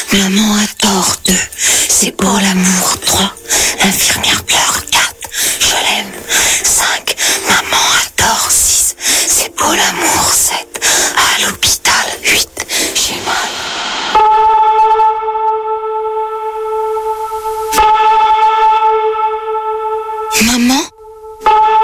Maman a tort 2, c'est pour l'amour 3, l'infirmière pleure 4, je l'aime 5, maman a tort 6, c'est pour l'amour 7, à l'hôpital.